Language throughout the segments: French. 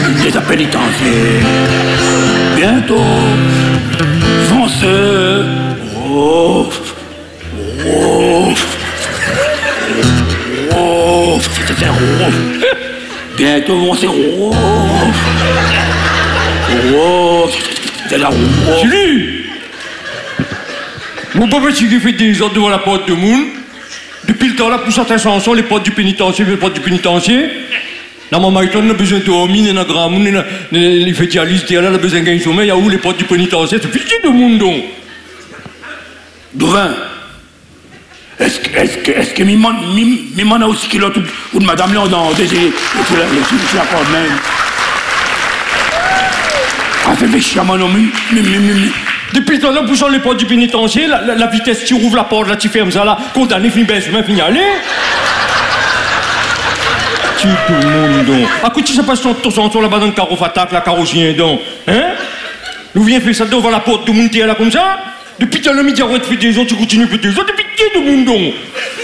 des pénitentiaires. Bientôt, vont se... Oh, oh, oh, c'est oh. Bientôt vont se... Oh, oh, c'est la oh. Julie! Mon papa, c'est qui fait des ordres devant la porte de monde. Depuis le temps, là, pour certaines chansons, les portes du pénitencier, les portes du pénitencier. Dans mon mari, on a besoin de dormir, dans grand monde, les fétialistes, là, on a besoin de gagner sommeil. Il y a où les portes du pénitencier? C'est pitié de monde, donc. Douvin, est-ce que m'en a aussi kilote ou de madame là dans des la porte même. Ah, fait chier à mon homme, Depuis le temps, là, poussant les portes du pénitencier, la vitesse, tu rouvres la porte, là, tu fermes ça, là, condamné, fini baisse, humain, fini aller. Tu tout le monde, donc. À quoi tu sais pas si on là-bas dans le carreau fatak, la carrossien, donc? Hein? Nous viens faire ça devant la porte de monter là, comme ça? Depuis que le midi, arrête de faire des autres, tu continues de faire des autres, depuis qui de monde, donc?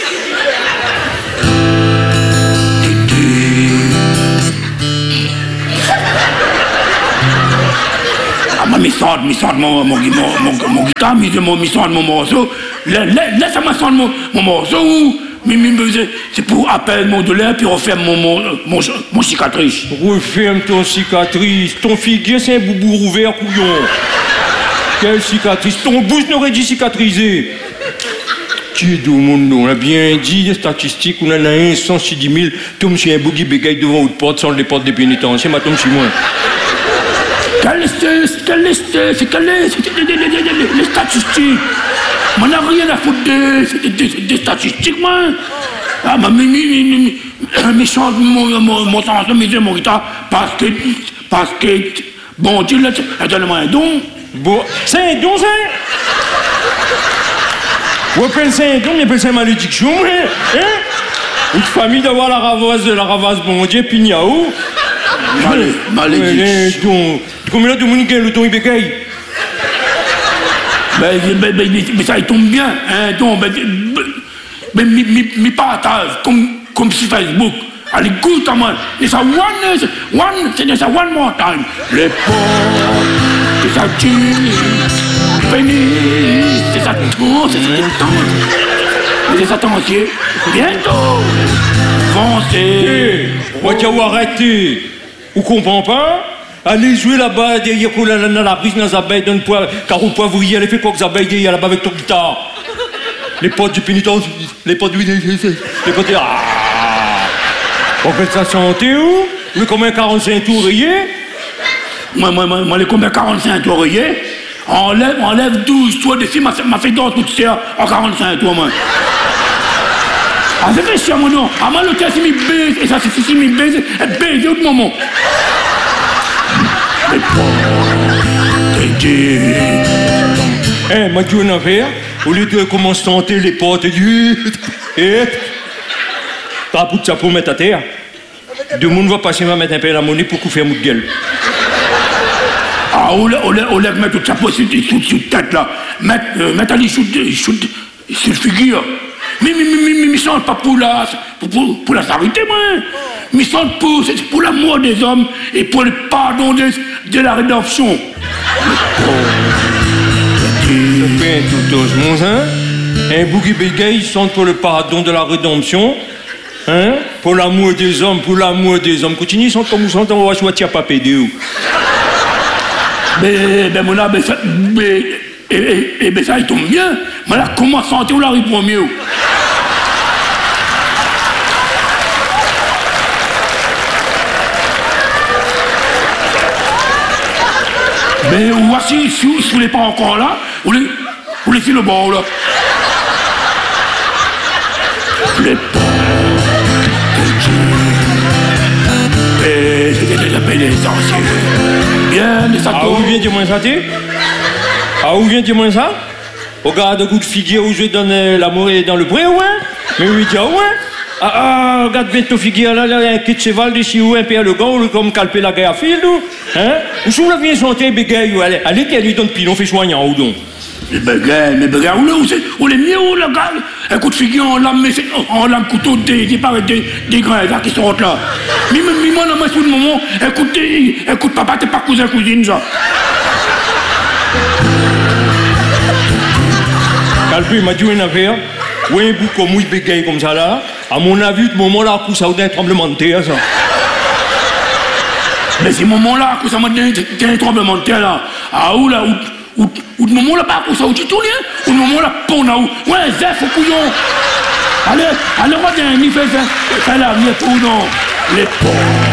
Mi sort mon guitare, mi sort mon morceau. Laisse-moi sortir mon morceau. C'est pour appel modulaire, puis referme mon cicatrice. Referme ton cicatrice. Ton figuier, c'est un boubou ouvert, couillon. Quelle cicatrice? Ton bouche n'aurait dû cicatriser. Tu dis au monde, on a bien dit, les statistiques, on en a 1, 110 000. Tom, c'est un bougie bégaye devant votre porte, sans les portes des pénitentiaires, mais Tom, c'est moi. Quelle c'est les statistiques. Moi, n'a rien à foutre des statistiques, moi. Ah, mais chante mon sens, mon guitare, parce que, bon Dieu, là, donne-moi un don. Bon, c'est un don, ça? Vous appelez ça un don, vous appelez ça une malédiction, hein? Une famille d'avoir la ravasse, bon Dieu, puis n'y a où? Malédiction. Combien de monde gagne le ton bégaye? Mais ça, il tombe bien, hein, donc, mais partage, comme sur Facebook. Allez, goûte à moi. C'est ça, c'est ça, one more time. Les pauvres, c'est ça, tu, bénis, c'est ça, tout, c'est ça, c'est ça, attention, bientôt, avancez. Moi, tu as arrêté. Vous comprenez pas? Allez jouer là-bas, derrière la brise dans les abeilles, dans le poivre, car au poivrier, elle fait quoi que les abeilles derrière là-bas avec ton guitare? Les potes du pénitent, les potes du... Les potes... Ah! On fait ça chanter où? Vous combien 45 ouvriers? Moi, les combien 45 ouvriers? Enlève 12 toits dessus, m'a fait dans tout ça en 45 toits, moi. Ah, c'est fait chier, mon nom. Ah, moi, le cas, c'est mi baise, et ça, c'est si mi baise, et baise, au moment. Mais bon, eh, moi, tu as une affaire. Au lieu de commencer à tenter les portes, et t'as un bout de chapeau mettre à terre. Deux monde va passer, va mettre un peu la monnaie pour qu'on fasse un bout de gueule. Ah, on lève mettre tout chapeau sur tête, là. Mettre aller sur le figure. Mais chante pas pour la charité, moi. Mais chante c'est pour l'amour des hommes et pour le pardon de la rédemption. Ça fait tout doucement, hein? Un bougie bégaye chante pour le pardon de la rédemption. Hein? Pour l'amour des hommes, Continue, chante comme vous chantez, on va voir si pas pédé. Mais ça, il tombe bien. Mais là, comment santé ou la répond mieux? Mais voici, si vous n'êtes pas encore là, vous laissez le bord, là. Les portes et c'était la paix des anciens. Bien, les Ah, où vient dire-moi ça, t'es? Ah, où vient dire-moi ça? Regarde, goût de figuier où je donne l'amour dans le pré, ouais? Mais oui, tiens, ouais? Ah, regarde bien ton figuier là, un kit de cheval d'ici où un père le gant, comme calper la guerre à fil, nous? Hein? Où sont la vient chanter, bégaye, ou allez, qu'elle lui donne pilon, fait soignant, ou donc? Mais bégaye, où les mieux, où le gars? Un coup de figuier en lame couteau, des grains, là, qui sortent là. Mais moi, sur le moment, écoute, papa, t'es pas cousin-cousine, ça. Calpé, m'a dit une affaire. Oui, un bout comme il bégaye comme ça là. À mon avis, ce moment-là, ça a eu un tremblement de terre, ça. Mais ce moment-là, ça m'a donné un tremblement de terre, là. Ah, où là, où le moment-là, pas où ça, où tu tournes, ou le moment-là, pon là, où. Ouais, zef, au couillon. Allez, reviens, il fait là, il est pour non. Les ponts.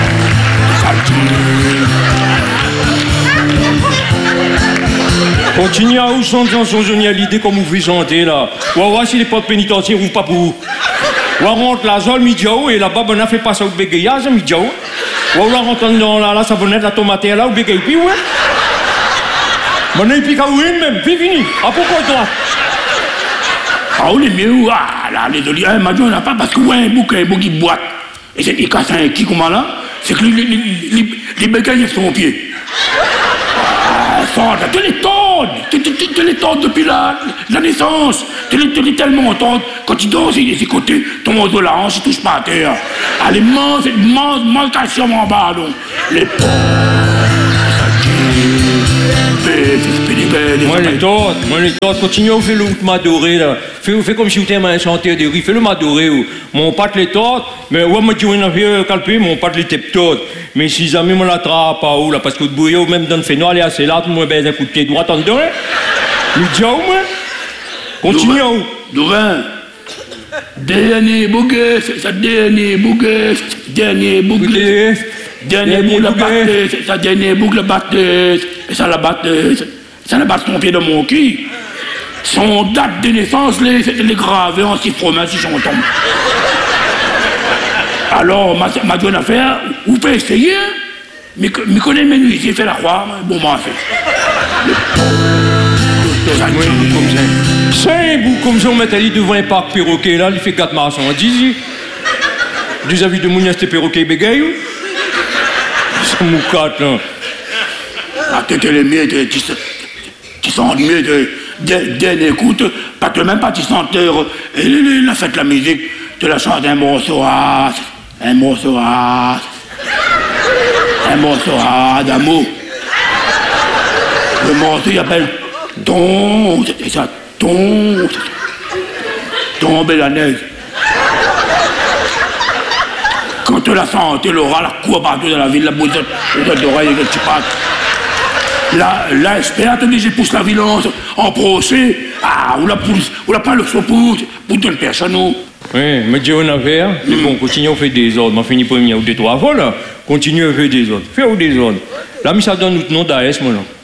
Continuez à vous chanter en sonnialité comme vous faites chanter là. On va voir si les portes pénitentiaires ou pas pour vous. On rentre la zone midiao et là-bas, on a fait passer au bégayage midiao. On va rentrer dans la savonnette, la tomate là, au bégaye, puis ouais. On a piqué à une même, puis fini. À pourquoi toi? Ah, on est mieux, ah, là, les olives, maintenant, on n'a pas parce que, ouais, un bouc qui boite. Et c'est il casse un qui, comment là? C'est que les bégayes sont au pied. Tu les tentes depuis la naissance. Tu les tellement tentes. Quand tu danses, il est côté, ton oiseau la hanche, il touche pas à terre. Allez, mange ta chambre en bas, donc. Les pauvres. Moi les torts, continuez à faire le m'adorer là. Fais comme si vous étiez un chanteur de riz, fais le m'adorer. Mon pâte les torts, mais ouais, moi je dis une affaire calpée, mon pâte les teptotes. Mais si jamais on l'attrape pas où là, parce que le bouillot même dans le phéno, allez assez là, moi ben un coup de pied droit en dedans. Le diao, moi. Continue où? Douvin. Dernier bouquet, c'est dernier bouquet, dernier bouquet. Dernier boucle batteuse, c'est sa dernière boucle batteuse. Et ça la batteuse. Ça la batte son pied de mon cul. Son date de naissance, les gravés en six fromages, si j'en tombe. Alors, ma bonne affaire, vous pouvez essayer, mais connaît mes nuits, j'ai fait la croix, bon, moi, fait. C'est un bout comme ça, on met allé devant un parc perroquet, là, il fait 4 mars, on dit. Des avis de Mounias, c'était perroquet bégaye. C'est mon cat, là. Ah, t'es les miens, tu sens mieux d'écoute, pas que même pas tu senteur, la fête la musique, tu la chantes un morceau d'amour. Le morceau il appelle et ça tombe la neige. Quand tu la sens, tu l'auras la cour partout dans la ville, la bousette d'oreille que tu passes. Là, espère te dire, je pousse la violence en procès. Ah, ou la prend le saut pour une personne. Oui, mais j'ai une affaire. Mais bon, continue à faire des ordres. On finit par venir ou des 3 fois, là. Continue à faire des ordres. Fais des ordres. Là, mais ça donne notre nom d'AS, moi, là.